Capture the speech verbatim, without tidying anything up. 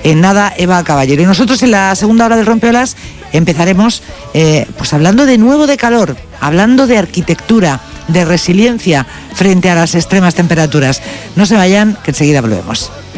en nada Eva Caballero. Y nosotros en la segunda hora del Rompeolas empezaremos eh, pues hablando de nuevo de calor, hablando de arquitectura, de resiliencia frente a las extremas temperaturas. No se vayan, que enseguida volvemos.